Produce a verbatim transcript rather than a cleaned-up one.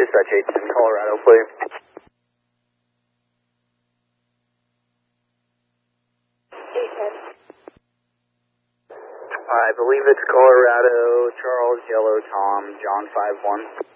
Dispatch eight ten, Colorado, please. eight ten. I believe it's Colorado, Charles, Yellow, Tom, John five one.